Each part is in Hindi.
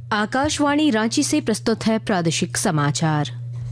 आकाशवाणी रांची से प्रस्तुत है प्रादेशिक समाचार।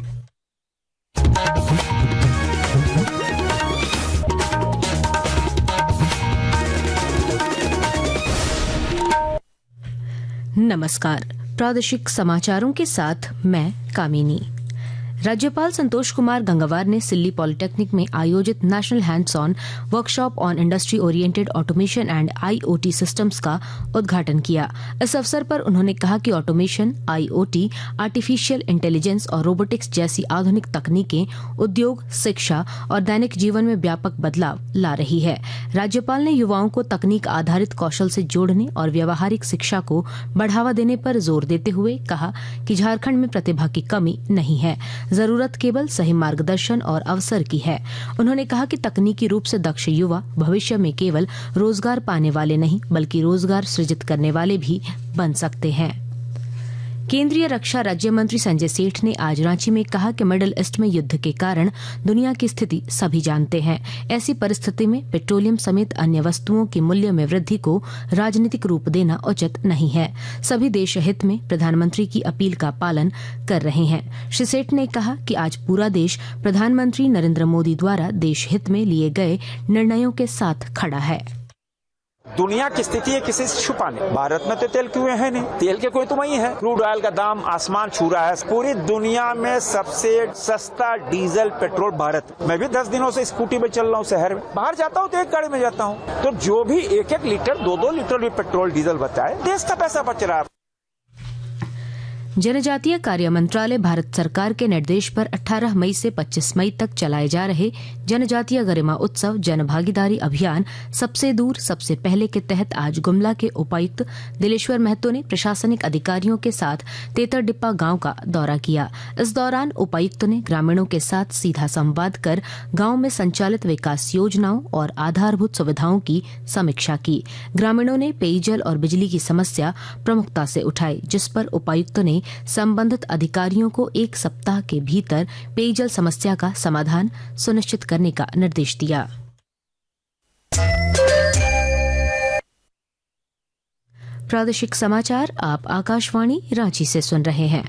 नमस्कार, प्रादेशिक समाचारों के साथ मैं कामिनी। राज्यपाल संतोष कुमार गंगवार ने सिल्ली पॉलिटेक्निक में आयोजित national hands on workshop on industry oriented automation and IoT systems का उद्घाटन किया। इस अवसर पर उन्होंने कहा कि ऑटोमेशन, आईओटी, आर्टिफिशियल इंटेलिजेंस और रोबोटिक्स जैसी आधुनिक तकनीकें उद्योग, शिक्षा और दैनिक जीवन में व्यापक बदलाव ला रही है। राज्यपाल ने युवाओं को तकनीक आधारित कौशल से जोड़ने और व्यावहारिक शिक्षा को बढ़ावा देने पर जोर देते हुए कहा कि झारखंड में प्रतिभा की कमी नहीं है, जरूरत केवल सही मार्गदर्शन और अवसर की है। उन्होंने कहा कि तकनीकी रूप से दक्ष युवा भविष्य में केवल रोजगार पाने वाले नहीं बल्कि रोजगार सृजित करने वाले भी बन सकते हैं। केंद्रीय रक्षा राज्य मंत्री संजय सेठ ने आज रांची में कहा कि मिडिल ईस्ट में युद्ध के कारण दुनिया की स्थिति सभी जानते हैं। ऐसी परिस्थिति में पेट्रोलियम समेत अन्य वस्तुओं के मूल्य में वृद्धि को राजनीतिक रूप देना उचित नहीं है। सभी देश हित में प्रधानमंत्री की अपील का पालन कर रहे हैं। श्री सेठ ने कहा कि आज पूरा देश प्रधानमंत्री नरेंद्र मोदी द्वारा देश हित में लिए गए निर्णयों के साथ खड़ा है। दुनिया की स्थिति है किसी से छुपाने। भारत में तो तेल कुएं है नहीं, तेल के कोई तो वही है। क्रूड ऑयल का दाम आसमान छू रहा है। पूरी दुनिया में सबसे सस्ता डीजल पेट्रोल भारत। मैं भी 10 दिनों से स्कूटी पे चल रहा हूँ, शहर में बाहर जाता हूँ तो एक गाड़ी में जाता हूँ, तो जो भी 1-1 लीटर 2-2 लीटर भी पेट्रोल डीजल बचा है, देश का पैसा बच रहा है। जनजातीय कार्य मंत्रालय भारत सरकार के निर्देश पर 18 मई से 25 मई तक चलाए जा रहे जनजातीय गरिमा उत्सव जन भागीदारी अभियान सबसे दूर सबसे पहले के तहत आज गुमला के उपायुक्त दिलेश्वर महतो ने प्रशासनिक अधिकारियों के साथ तेतरडिप्पा गांव का दौरा किया। इस दौरान उपायुक्त ने ग्रामीणों के साथ सीधा संवाद कर गांव में संचालित विकास योजनाओं और आधारभूत सुविधाओं की समीक्षा की। ग्रामीणों ने पेयजल और बिजली की समस्या प्रमुखता से उठाई, जिस पर उपायुक्त ने संबंधित अधिकारियों को 1 सप्ताह के भीतर पेयजल समस्या का समाधान सुनिश्चित करने का निर्देश दिया। प्रादेशिक समाचार आप आकाशवाणी रांची से सुन रहे हैं।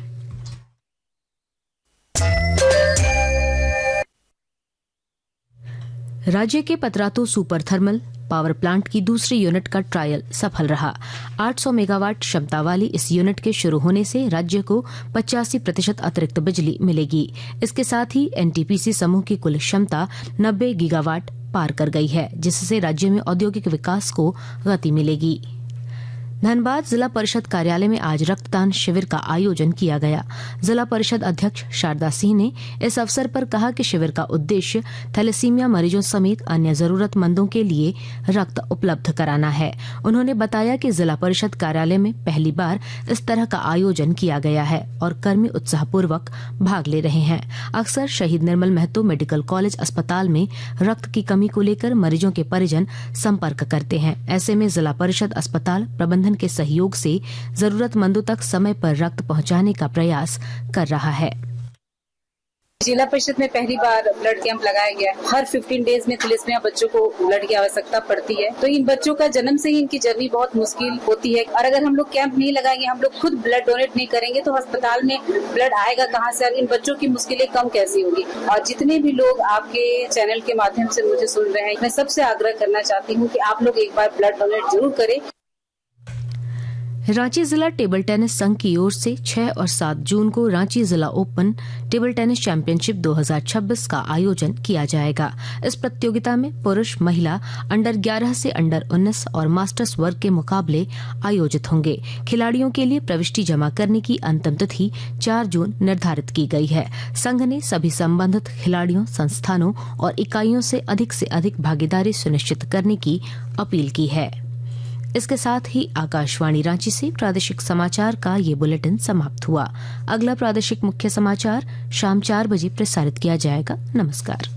राज्य के Patratu super thermal power plant की दूसरी यूनिट का ट्रायल सफल रहा। 800 मेगावाट क्षमता वाली इस यूनिट के शुरू होने से राज्य को 85% अतिरिक्त बिजली मिलेगी। इसके साथ ही एनटीपीसी समूह की कुल क्षमता 90 गीगावाट पार कर गई है, जिससे राज्य में औद्योगिक विकास को गति मिलेगी। धनबाद जिला परिषद कार्यालय में आज रक्तदान शिविर का आयोजन किया गया। जिला परिषद अध्यक्ष शारदा सिंह ने इस अवसर पर कहा कि शिविर का उद्देश्य थैलेसीमिया मरीजों समेत अन्य जरूरतमंदों के लिए रक्त उपलब्ध कराना है। उन्होंने बताया कि जिला परिषद कार्यालय में पहली बार इस तरह का आयोजन किया गया है और कर्मी उत्साहपूर्वक भाग ले रहे हैं। अक्सर शहीद निर्मल महतो मेडिकल कॉलेज अस्पताल में रक्त की कमी को लेकर मरीजों के परिजन संपर्क करते हैं। ऐसे में जिला परिषद अस्पताल प्रबंधन के सहयोग से जरूरतमंदों तक समय पर रक्त पहुंचाने का प्रयास कर रहा है। जिला परिषद में पहली बार ब्लड कैंप लगाया गया। हर 15 डेज में थैलेसीमिया बच्चों को ब्लड की आवश्यकता पड़ती है, तो इन बच्चों का जन्म से ही इनकी जर्नी बहुत मुश्किल होती है। और अगर हम लोग कैंप नहीं लगाएंगे, हम लोग खुद ब्लड डोनेट नहीं करेंगे, तो अस्पताल में ब्लड आएगा कहाँ से और इन बच्चों की मुश्किलें कम कैसी होगी। और जितने भी लोग आपके चैनल के माध्यम से मुझे सुन रहे हैं, मैं सबसे आग्रह करना चाहती हूँ कि आप लोग एक बार ब्लड डोनेट जरूर करें। रांची जिला टेबल टेनिस संघ की ओर से 6 और 7 जून को रांची जिला ओपन टेबल टेनिस चैंपियनशिप 2026 का आयोजन किया जाएगा। इस प्रतियोगिता में पुरुष, महिला, अंडर 11 से अंडर 19 और मास्टर्स वर्ग के मुकाबले आयोजित होंगे। खिलाड़ियों के लिए प्रविष्टि जमा करने की अंतिम तिथि 4 जून निर्धारित की गई है। संघ ने सभी संबंधित खिलाड़ियों, संस्थानों और इकाइयों से अधिक भागीदारी सुनिश्चित करने की अपील की है। इसके साथ ही आकाशवाणी रांची से प्रादेशिक समाचार का ये बुलेटिन समाप्त हुआ। अगला प्रादेशिक मुख्य समाचार शाम 4 बजे प्रसारित किया जाएगा। नमस्कार।